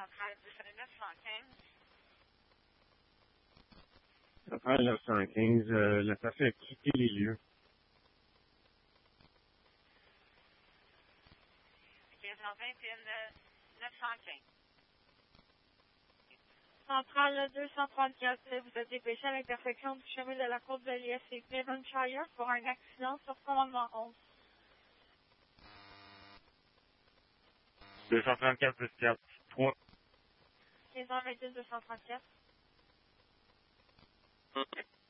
Centrale 915, le trafic a quitté les lieux. 915. Centrale 234, vous êtes dépêché à l'intersection du chemin de la côte de l'Est et Devonshire pour un accident sur commandement 11. 234, 24, 3. 1521, 234.